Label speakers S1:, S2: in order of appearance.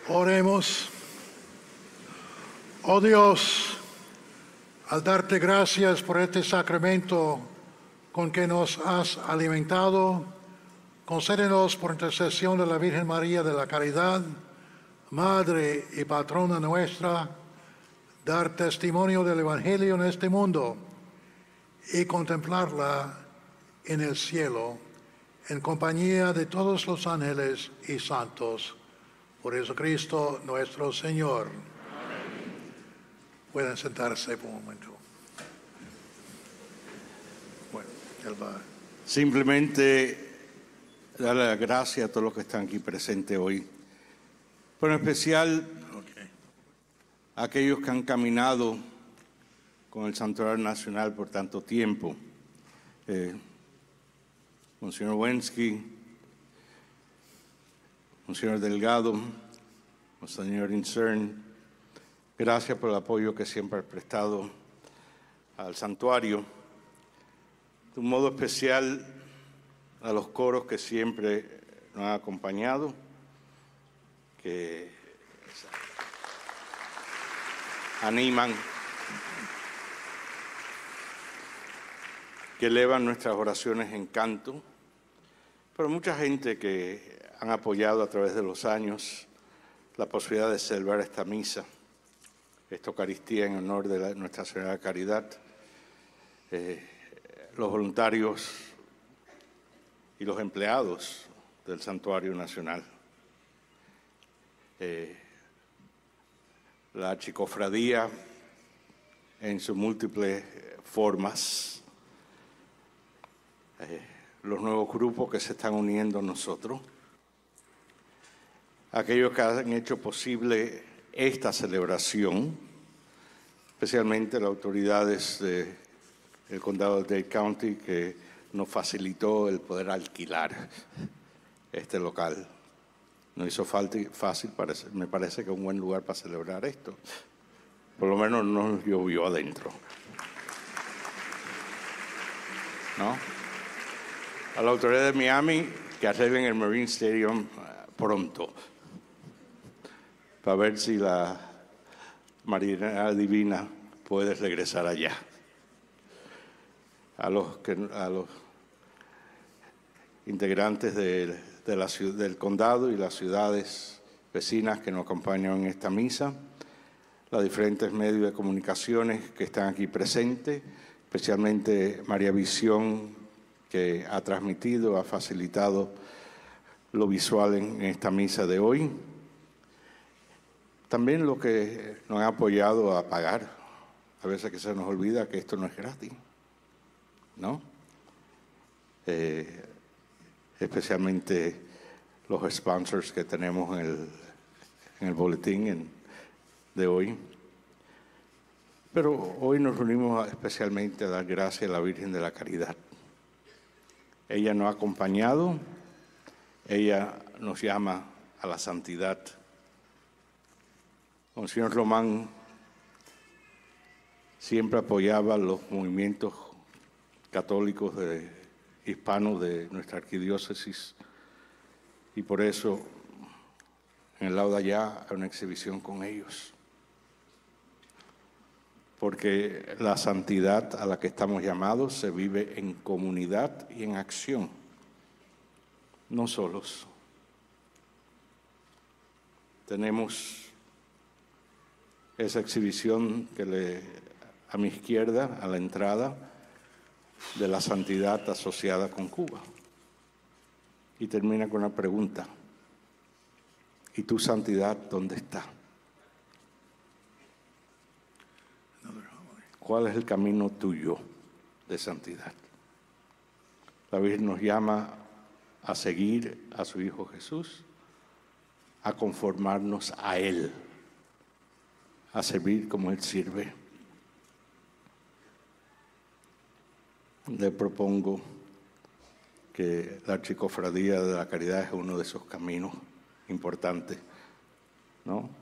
S1: Oremos. Oh Dios, al darte gracias por este sacramento con que nos has alimentado, concédenos por intercesión de la Virgen María de la Caridad, Madre y Patrona nuestra, dar testimonio del Evangelio en este mundo y contemplarla en el cielo, en compañía de todos los ángeles y santos. Por Jesucristo nuestro Señor. Amén. Pueden sentarse por un momento. Bueno, él va.
S2: Simplemente darle las gracias a todos los que están aquí presentes hoy, pero en especial a aquellos que han caminado con el Santuario Nacional por tanto tiempo. Monseñor Wensky, Monseñor Delgado, Monseñor Incern, gracias por el apoyo que siempre has prestado al santuario. De un modo especial a los coros que siempre nos han acompañado, que animan, que elevan nuestras oraciones en canto, pero mucha gente que han apoyado a través de los años la posibilidad de celebrar esta misa, esta Eucaristía en honor de Nuestra Señora de Caridad, los voluntarios y los empleados del Santuario Nacional, la archicofradía en sus múltiples formas, los nuevos grupos que se están uniendo a nosotros, aquellos que han hecho posible esta celebración, especialmente las autoridades del condado de Dade County, que nos facilitó el poder alquilar este local. Nos hizo fácil, me parece que es un buen lugar para celebrar esto. Por lo menos no nos llovió adentro, ¿no? A la autoridad de Miami, que arreglen el Marine Stadium pronto, para ver si la Marina Divina puede regresar allá. A los integrantes del condado y las ciudades vecinas que nos acompañan en esta misa, los diferentes medios de comunicaciones que están aquí presentes, especialmente María Visión, que ha transmitido, ha facilitado lo visual en esta misa de hoy. También los que nos han apoyado a pagar. A veces que se nos olvida que esto no es gratis, ¿no? Especialmente los sponsors que tenemos en el boletín de hoy. Pero hoy nos reunimos especialmente a dar gracias a la Virgen de la Caridad. Ella nos ha acompañado, ella nos llama a la santidad. Monseñor Román siempre apoyaba los movimientos católicos hispanos de nuestra arquidiócesis y por eso en el lado de allá hay una exhibición con ellos. Porque la santidad a la que estamos llamados se vive en comunidad y en acción, no solos. Tenemos esa exhibición a mi izquierda, a la entrada, de la santidad asociada con Cuba. Y termina con una pregunta. ¿Y tu santidad dónde está? ¿Cuál es el camino tuyo de santidad? La Virgen nos llama a seguir a su Hijo Jesús, a conformarnos a Él, a servir como Él sirve. Le propongo que la Archicofradía de la Caridad es uno de esos caminos importantes, ¿no?